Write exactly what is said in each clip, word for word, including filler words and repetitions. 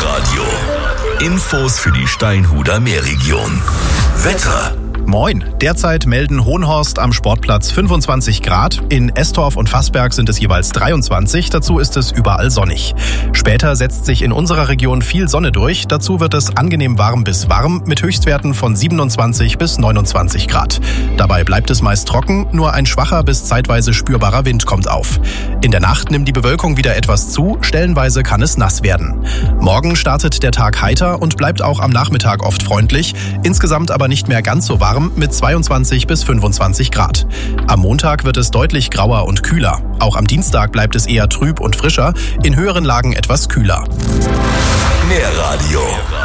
Meerradio. Infos für die Steinhuder Meerregion. Wetter. Moin. Derzeit melden Hohenhorst am Sportplatz fünfundzwanzig Grad. In Estorf und Fassberg sind es jeweils dreiundzwanzig. Dazu ist es überall sonnig. Später setzt sich in unserer Region viel Sonne durch. Dazu wird es angenehm warm bis warm mit Höchstwerten von siebenundzwanzig bis neunundzwanzig Grad. Dabei bleibt es meist trocken. Nur ein schwacher bis zeitweise spürbarer Wind kommt auf. In der Nacht nimmt die Bewölkung wieder etwas zu. Stellenweise kann es nass werden. Morgen startet der Tag heiter und bleibt auch am Nachmittag oft freundlich. Insgesamt aber nicht mehr ganz so warm mit zweiundzwanzig bis fünfundzwanzig Grad. Am Montag wird es deutlich grauer und kühler. Auch am Dienstag bleibt es eher trüb und frischer, in höheren Lagen etwas kühler. Meerradio.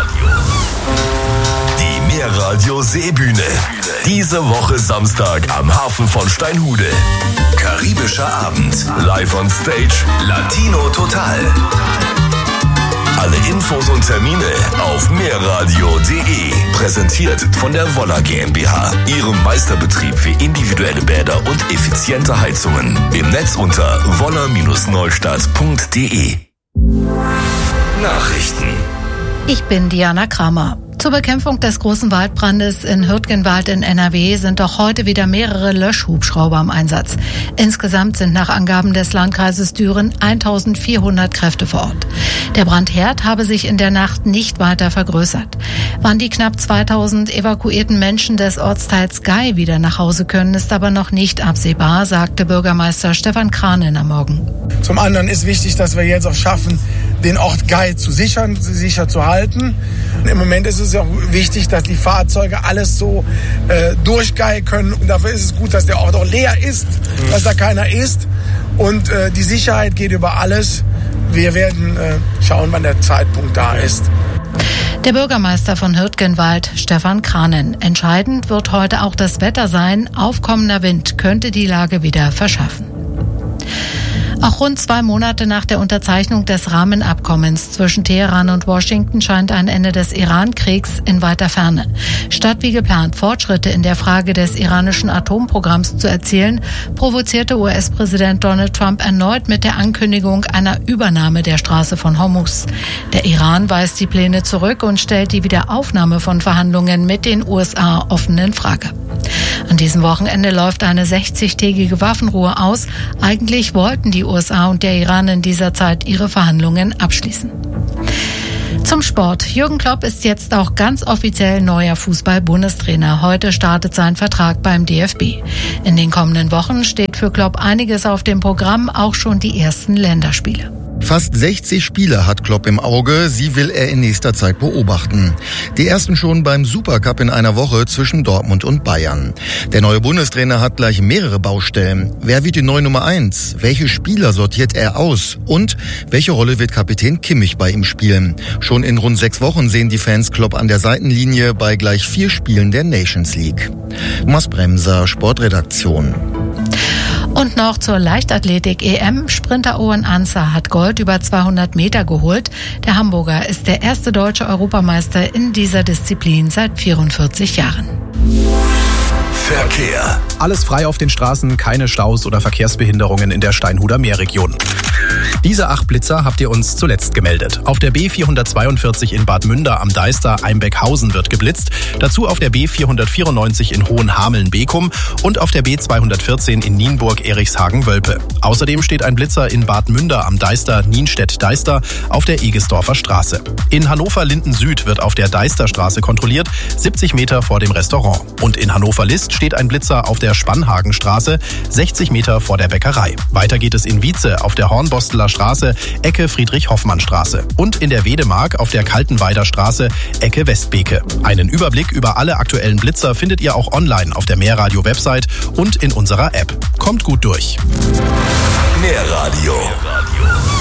Die Meerradio Seebühne. Diese Woche Samstag am Hafen von Steinhude. Karibischer Abend. Live on Stage. Latino Total. Alle Infos und Termine auf meerradio punkt de. Präsentiert von der Woller GmbH. Ihrem Meisterbetrieb für individuelle Bäder und effiziente Heizungen. Im Netz unter woller Neustadt punkt de. Nachrichten. Ich bin Diana Kramer. Zur Bekämpfung des großen Waldbrandes in Hürtgenwald in N R W sind auch heute wieder mehrere Löschhubschrauber im Einsatz. Insgesamt sind nach Angaben des Landkreises Düren eintausendvierhundert Kräfte vor Ort. Der Brandherd habe sich in der Nacht nicht weiter vergrößert. Wann die knapp zweitausend evakuierten Menschen des Ortsteils Gei wieder nach Hause können, ist aber noch nicht absehbar, sagte Bürgermeister Stefan Kranen am Morgen. Zum anderen ist wichtig, dass wir jetzt auch schaffen, den Ort Gei zu sichern, sicher zu halten. Und im Moment ist es auch wichtig, dass die Fahrzeuge alles so äh, durch Gei können. Und dafür ist es gut, dass der Ort auch leer ist, dass da keiner ist. Und äh, die Sicherheit geht über alles. Wir werden äh, schauen, wann der Zeitpunkt da ist. Der Bürgermeister von Hürtgenwald, Stefan Kranen. Entscheidend wird heute auch das Wetter sein. Aufkommender Wind könnte die Lage wieder verschaffen. Auch rund zwei Monate nach der Unterzeichnung des Rahmenabkommens zwischen Teheran und Washington scheint ein Ende des Iran-Kriegs in weiter Ferne. Statt wie geplant Fortschritte in der Frage des iranischen Atomprogramms zu erzielen, provozierte U S-Präsident Donald Trump erneut mit der Ankündigung einer Übernahme der Straße von Hormuz. Der Iran weist die Pläne zurück und stellt die Wiederaufnahme von Verhandlungen mit den U S A offen in Frage. An diesem Wochenende läuft eine sechzigtägige Waffenruhe aus. Eigentlich wollten die U S A und der Iran in dieser Zeit ihre Verhandlungen abschließen. Zum Sport. Jürgen Klopp ist jetzt auch ganz offiziell neuer Fußball-Bundestrainer. Heute startet sein Vertrag beim D F B. In den kommenden Wochen steht für Klopp einiges auf dem Programm, auch schon die ersten Länderspiele. Fast sechzig Spiele hat Klopp im Auge, sie will er in nächster Zeit beobachten. Die ersten schon beim Supercup in einer Woche zwischen Dortmund und Bayern. Der neue Bundestrainer hat gleich mehrere Baustellen. Wer wird die neue Nummer eins? Welche Spieler sortiert er aus? Und welche Rolle wird Kapitän Kimmich bei ihm spielen? Schon in rund sechs Wochen sehen die Fans Klopp an der Seitenlinie bei gleich vier Spielen der Nations League. Thomas Bremser, Sportredaktion. Und noch zur Leichtathletik-E M. Sprinter Owen Ancer hat Gold über zweihundert Meter geholt. Der Hamburger ist der erste deutsche Europameister in dieser Disziplin seit vierundvierzig Jahren. Verkehr. Alles frei auf den Straßen, keine Staus oder Verkehrsbehinderungen in der Steinhuder Meerregion. Diese acht Blitzer habt ihr uns zuletzt gemeldet. Auf der B vierhundertzweiundvierzig in Bad Münder am Deister Einbeckhausen wird geblitzt. Dazu auf der B vierhundertvierundneunzig in Hohenhameln-Beckum und auf der B zweihundertvierzehn in Nienburg-Erichshagen-Wölpe. Außerdem steht ein Blitzer in Bad Münder am Deister Nienstedt-Deister auf der Egesdorfer Straße. In Hannover-Linden Süd wird auf der Deisterstraße kontrolliert, siebzig Meter vor dem Restaurant. Und in Hannover-List steht ein Blitzer auf der Spannhagenstraße, sechzig Meter vor der Bäckerei. Weiter geht es in Wietze auf der Hornbosteler Straße, Ecke Friedrich-Hoffmann-Straße. Und in der Wedemark auf der Kaltenweider Straße, Ecke Westbeke. Einen Überblick über alle aktuellen Blitzer findet ihr auch online auf der Meerradio-Website und in unserer App. Kommt gut durch. Meerradio.